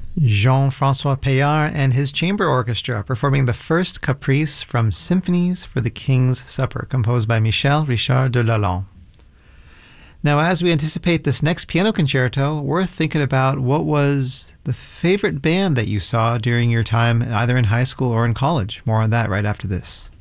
Jean-Francois Payard and his chamber orchestra performing the first caprice from Symphonies for the King's Supper, composed by Michel Richard de Lalande. Now, as we anticipate this next piano concerto, we're thinking about what was the favorite band that you saw during your time either in high school or in college. More on that right after this.